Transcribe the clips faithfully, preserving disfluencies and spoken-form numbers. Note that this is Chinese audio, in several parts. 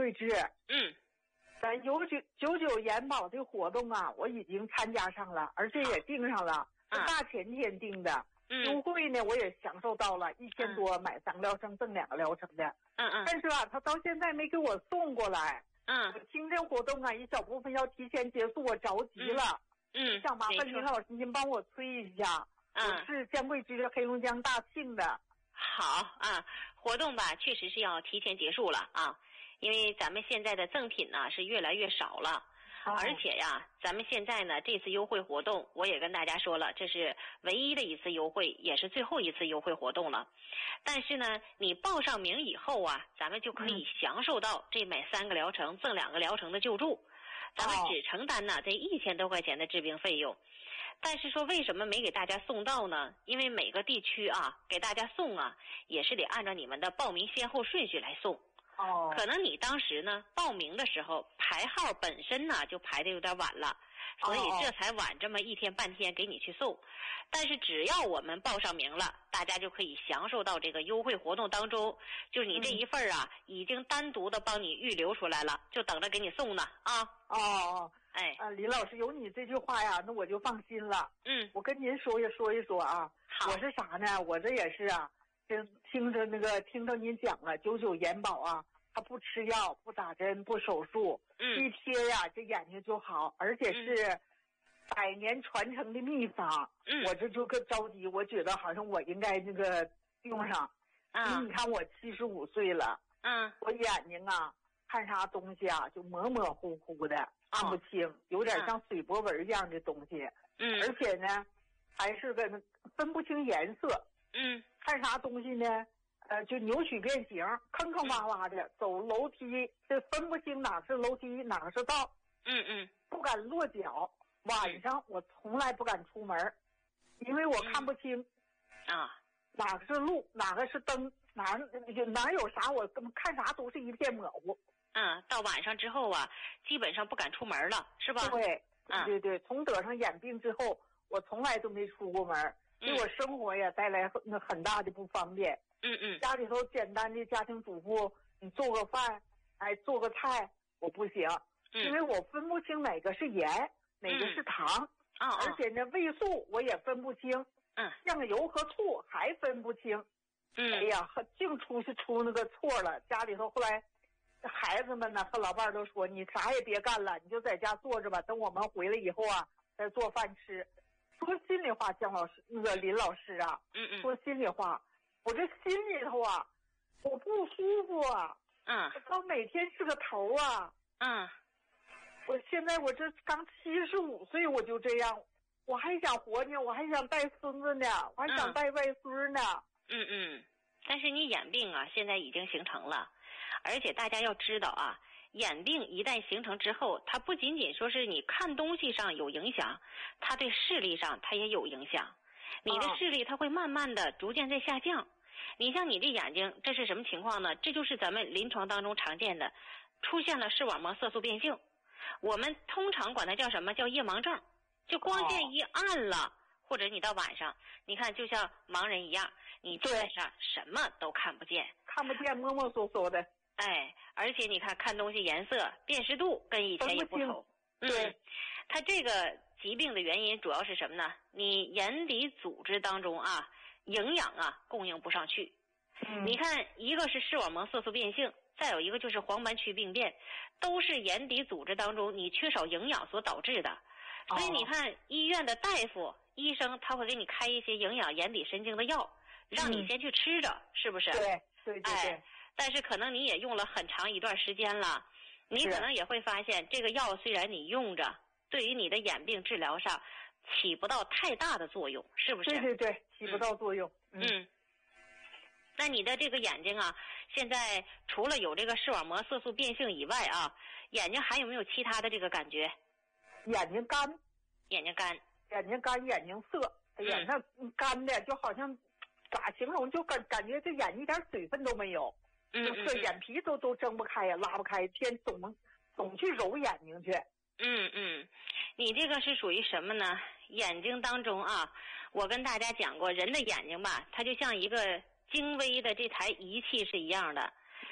桂枝。 嗯， 咱有九九九延保的活动啊，我已经参加上了，而且也订上了，是大前天订的。 嗯， 优惠呢我也享受到了，一千多买三个疗程赠两个疗程的。 嗯嗯。 但是啊，他到现在没给我送过来。 嗯。 我听这活动啊，一小部分要提前结束，我着急了。 嗯。 想麻烦林老师，您帮我催一下。 嗯。 我是江桂枝黑龙江大庆的。 好啊，活动吧确实是要提前结束了啊，因为咱们现在的赠品呢是越来越少了。而且呀，咱们现在呢这次优惠活动，我也跟大家说了，这是唯一的一次优惠，也是最后一次优惠活动了。但是呢，你报上名以后啊，咱们就可以享受到这买三个疗程赠两个疗程的救助，咱们只承担呢这一千多块钱的治病费用。但是说为什么没给大家送到呢？因为每个地区啊给大家送啊，也是得按照你们的报名先后顺序来送。 哦， 可能你当时呢报名的时候排号本身呢就排的有点晚了，所以这才晚这么一天半天给你去送。但是只要我们报上名了，大家就可以享受到这个优惠活动当中，就是你这一份啊、嗯、已经单独的帮你预留出来了，就等着给你送呢啊。 哦哦， 哎， 啊，林老师有你这句话呀，那我就放心了。 嗯， 我跟您说一说一说啊。 好， 我是啥呢？我这也是啊。听听着那个听着您讲了九九延保啊，他不吃药不打针不手术， 嗯， 一贴呀这眼睛就好，而且是百年传承的秘方。 嗯， 我这就更着急，我觉得好像我应该那个用上。 嗯， 你看我七十五岁了， 嗯， 我眼睛啊看啥东西啊就模模糊糊的，看不清，哦、有点像水波纹一样的东西。 嗯， 而且呢还是个分不清颜色。 嗯。 看啥东西呢？呃，就扭曲变形，坑坑洼洼的，走楼梯这分不清哪是楼梯哪是道。 嗯嗯， 不敢落脚。晚上我从来不敢出门，因为我看不清、 嗯、啊， 哪个是路，哪个是灯，哪哪有啥，我看啥都是一片模糊。 嗯，到晚上之后啊，基本上不敢出门了，是吧？ 对， 嗯、 对对，从得上眼病之后，我从来都没出过门。给我生活也带来很很大的不方便。 嗯嗯， 家里头简单的家庭主妇，你做个饭，哎，做个菜，我不行， 嗯、 因为我分不清哪个是盐，哪个是糖， 嗯、哦， 而且呢，味素我也分不清， 嗯， 酱油和醋还分不清， 嗯， 哎呀，净出是出那个错了。家里头后来，孩子们呢和老伴都说，你啥也别干了，你就在家坐着吧，等我们回来以后啊，再做饭吃。说心里话，姜老师，那个林老师啊， 嗯嗯， 说心里话，我这心里头啊，我不舒服啊， 嗯， 我每天是个头啊， 嗯， 我现在我这刚七十五岁，我就这样，我还想活呢，我还想带孙子呢，我还想带外孙呢， 嗯嗯，但是你眼病啊，现在已经形成了，而且大家要知道啊。眼病一旦形成之后，它不仅仅说是你看东西上有影响，它对视力上它也有影响。你的视力它会慢慢的逐渐在下降。你像你这眼睛，这是什么情况呢？这就是咱们临床当中常见的，出现了视网膜色素变性。我们通常管它叫什么？叫夜盲症。就光线一暗了，或者你到晚上，你看就像盲人一样，你基本上什么都看不见， 看不见，摸摸索索的。 哎，而且你看看东西颜色辨识度跟以前也不同。 对、 嗯，它这个疾病的原因主要是什么呢？你眼底组织当中啊，营养啊供应不上去。 嗯， 你看，一个是视网膜色素变性，再有一个就是黄斑区病变，都是眼底组织当中你缺少营养所导致的。所以你看，医院的大夫、医生他会给你开一些营养眼底神经的药，让你先去吃着，嗯、是不是？ 对对对对。 哎，但是可能你也用了很长一段时间了，你可能也会发现，这个药虽然你用着，对于你的眼病治疗上起不到太大的作用，是不是？ 对对对，起不到作用。 嗯。嗯，那你的这个眼睛啊，现在除了有这个视网膜色素变性以外啊，眼睛还有没有其他的这个感觉？ 眼睛干， 眼睛干， 眼睛干，眼睛涩，眼睛干的就好像咋形容？就感感觉这眼睛一点水分都没有。 嗯， 这眼皮都都睁不开呀，拉不开，天总总去揉眼睛去。 嗯嗯，你这个是属于什么呢？眼睛当中啊，我跟大家讲过，人的眼睛吧，它就像一个精微的这台仪器是一样的。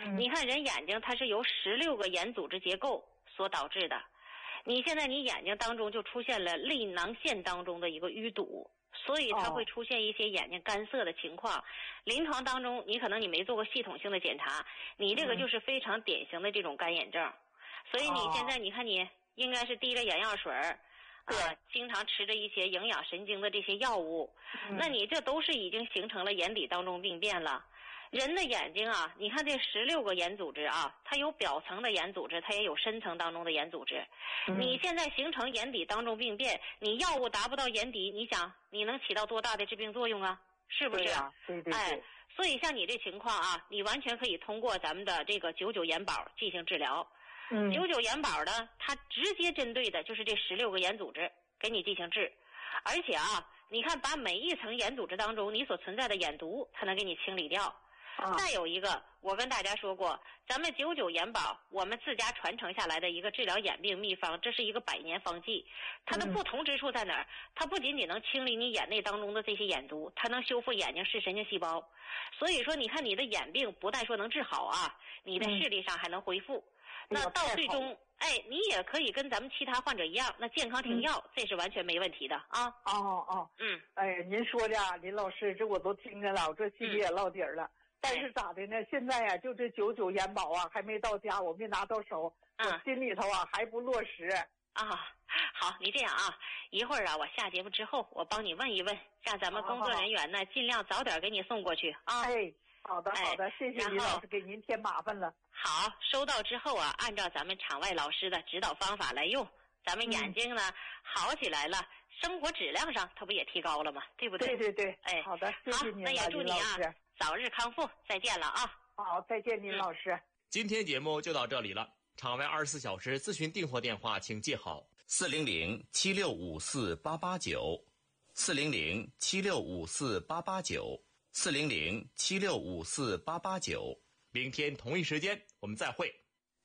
嗯、你看人眼睛它是由十六个眼组织结构所导致的，你现在你眼睛当中就出现了泪囊腺当中的一个淤堵，所以它会出现一些眼睛干涩的情况。哦、临床当中你可能你没做过系统性的检查，你这个就是非常典型的这种干眼症。嗯、所以你现在你看你应该是滴着眼药水儿。 对、 呃，经常吃着一些营养神经的这些药物，嗯、那你这都是已经形成了眼底当中病变了。人的眼睛啊，你看这十六个眼组织啊，它有表层的眼组织，它也有深层当中的眼组织。嗯、你现在形成眼底当中病变，你药物达不到眼底，你想你能起到多大的致病作用啊？是不是？ 对啊，对对对。 哎，所以像你这情况啊，你完全可以通过咱们的这个九九眼保进行治疗。 嗯， 九九眼保呢，它直接针对的就是这十六个眼组织给你进行治，而且啊，你看把每一层眼组织当中你所存在的眼毒，它能给你清理掉。啊、再有一个，我跟大家说过，咱们九九眼保，我们自家传承下来的一个治疗眼病秘方，这是一个百年方剂。它的不同之处在哪儿？它不仅仅能清理你眼内当中的这些眼毒，它能修复眼睛视神经细胞。所以说，你看你的眼病不但说能治好啊，你的视力上还能恢复。嗯那到最终，哎，你也可以跟咱们其他患者一样，那健康停药，嗯、这是完全没问题的啊。 哦哦， 嗯， 哎，您说的啊，林老师，这我都听着了，我这心里也落底儿了。嗯、但是咋的呢？现在呀、啊，就这九九眼保啊，还没到家，我没拿到手， 嗯、 我心里头啊还不落实。 啊，好，你这样啊，一会儿啊，我下节目之后，我帮你问一问，让咱们工作人员呢尽量早点给你送过去啊。 哎。好的好的，谢谢林老师，给您添麻烦了。 好，收到之后啊，按照咱们场外老师的指导方法来用，咱们眼睛呢、嗯、好起来了，生活质量上它不也提高了吗？对不对？ 对对对， 哎， 好的，谢谢您， 那也祝你啊早日康复，再见了啊！ 好，再见，林老师、嗯。 今天节目就到这里了，场外二十四小时咨询订货电话请记好：四零零七六五四八八九，四零零七六五四八八九。四零零七六五四八八九，明天同一时间我们再会。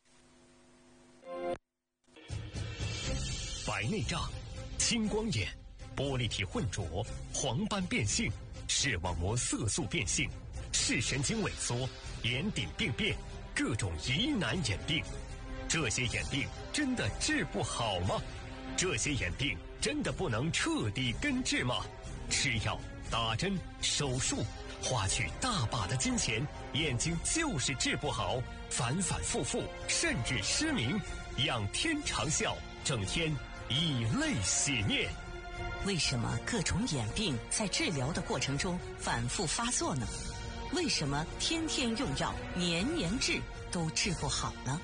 白内障、青光眼、玻璃体混浊、黄斑变性、视网膜色素变性、视神经萎缩、眼底病变，各种疑难眼病，这些眼病真的治不好吗？这些眼病真的不能彻底根治吗？吃药、打针、手术，花去大把的金钱，眼睛就是治不好，反反复复，甚至失明。仰天长啸，整天以泪洗面。 为什么各种眼病在治疗的过程中反复发作呢？为什么天天用药，年年治都治不好呢？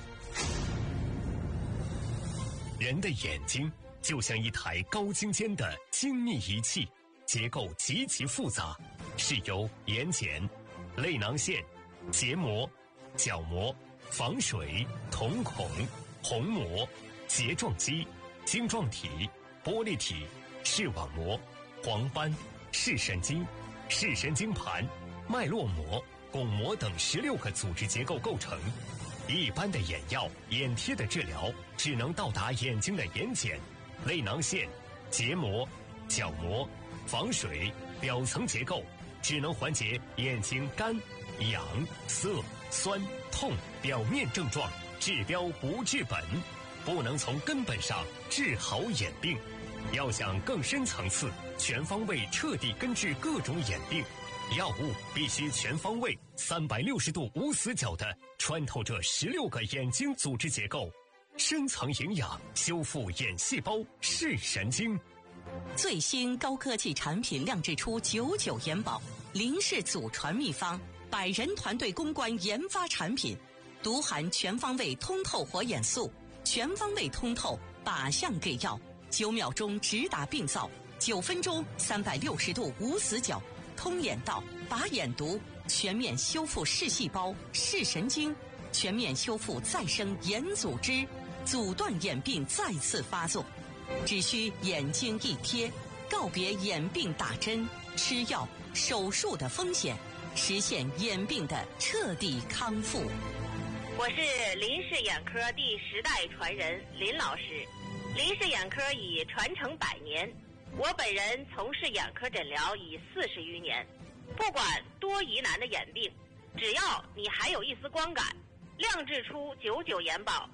人的眼睛就像一台高精尖的精密仪器，结构极其复杂，是由眼睑、泪囊腺、结膜、角膜、房水、瞳孔、虹膜、睫状肌、晶状体、玻璃体、视网膜、黄斑、视神经、视神经盘、脉络膜、巩膜等十六个组织结构构成。一般的眼药、眼贴的治疗只能到达眼睛的眼睑、泪囊腺、结膜、角膜、房水、表层结构，只能缓解眼睛干、痒、涩、酸、痛表面症状，治标不治本，不能从根本上治好眼病。要想更深层次、全方位彻底根治各种眼病，药物必须全方位、三百六十度无死角的穿透这十六个眼睛组织结构，深层营养，修复眼细胞、视神经。 最新高科技产品酿制出九九眼保，林氏祖传秘方，百人团队攻关研发产品，独含全方位通透活眼素，全方位通透靶向给药，九秒钟直达病灶，九分钟三百六十度无死角，通眼道、拔眼毒，全面修复视细胞、视神经，全面修复再生眼组织，阻断眼病再次发作。只需眼睛一贴，告别眼病打针、吃药、手术的风险，实现眼病的彻底康复。 我是林氏眼科第十代传人林老师。林氏眼科已传承百年，我本人从事眼科诊疗已四十余年。不管多疑难的眼病，只要你还有一丝光感， 酿制出九九元宝。